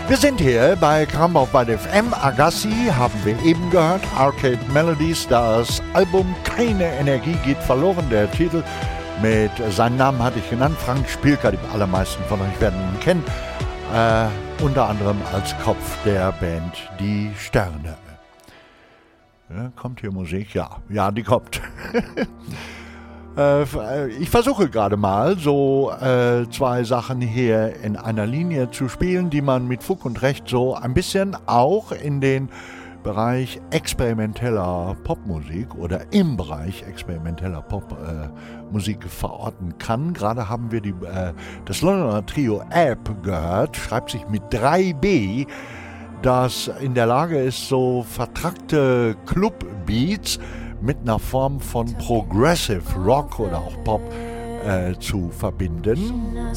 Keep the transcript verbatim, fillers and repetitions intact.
Wir sind hier bei Krambach bei der F M. Agassi haben wir eben gehört. Arcade Melodies, das Album Keine Energie geht verloren. Der Titel mit seinen Namen hatte ich genannt. Frank Spielka, die allermeisten von euch werden ihn kennen. Äh, unter anderem als Kopf der Band Die Sterne. Ja, kommt hier Musik? Ja, ja, die kommt. Ich versuche gerade mal so äh, zwei Sachen hier in einer Linie zu spielen, die man mit Fug und Recht so ein bisschen auch in den Bereich experimenteller Popmusik oder im Bereich experimenteller Popmusik äh, verorten kann. Gerade haben wir die, äh, das Londoner Trio App gehört, schreibt sich mit drei B, das in der Lage ist, so vertrackte Club-Beats mit einer Form von Progressive Rock oder auch Pop äh, zu verbinden.